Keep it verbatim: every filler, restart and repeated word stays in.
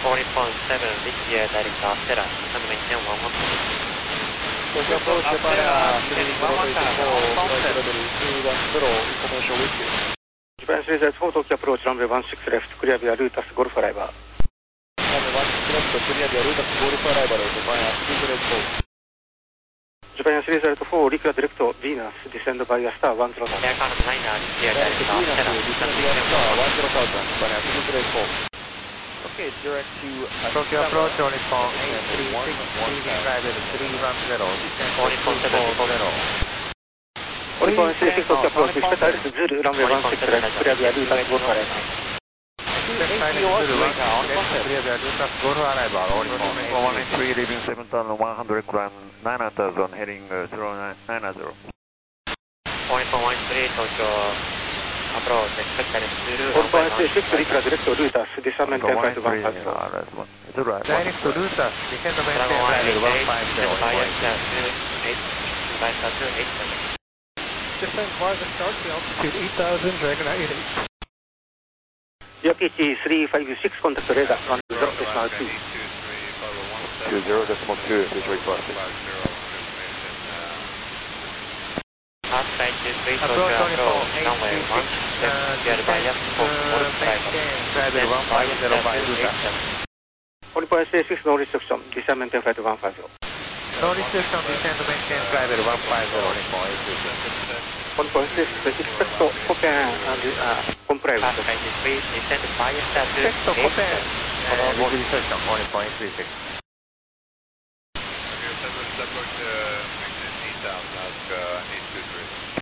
forty point seven, this year direct Astera, descend maintain one one. Tokyo approach Japan three zero eight four, flight level two one zero, information with you. Japan three zero four, Tokyo approach runway one six left, clear via Lutas Golf Arrival. Runway one six left, clear via Lutas Golf Arrival, Japan three zero four. Japan three zero four, Liquid Direct Venus, descend via Star one zero thousand. Air Canada niner, this year direct Astera, descend maintain one one. one zero thousand, Japan three zero four. Okay, direct to Tokyo approach on Nippon eight three six, leaving driver three one zero, descend forty point seven, four zero. forty point three six, Tokyo approach, expect direct Zulu, runway one six left, clear via Lutas Golf Arrival. Expect pilot Zulu one six left, clear via Lutas Golf Arrival, on Nippon one eight three, leaving seven thousand one hundred, climb nine thousand, heading zero nine zero. one point one three, Tokyo approach, expect direct Zulu, four point three six, Liquid Direct Lutas, descend maintain flight one five zero. Direct to Lutas, descend maintain driver one five zero. Descend via the start, the altitude eight thousand, Dragon eight eight. P H three five six, contact radar, runway zero decimal two. two zero decimal two, visual crossing. Outside two three, Tokyo approach, runway one six left, cleared by F four, Golf Arrival. Driver one five zero by Lutas. four point three six, no restriction, descend maintain flight one five zero. No restriction, descend maintain driver one five zero, Nippon eight three six. four point three six, expect Copen and uh, comply with Outside two three, descend via Star two Expect to eight Copen, seven. uh, with restriction, on Nippon eight three six. Approach uh, eight thousand, ask uh, eight two three.